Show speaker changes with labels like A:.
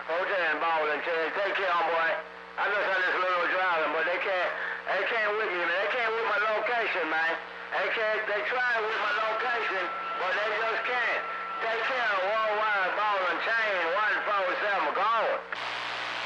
A: OJ and Baldwin, take care, boy. I just had this little driving, but they can't with me, man. They can't with my location, man. They try with my location, but they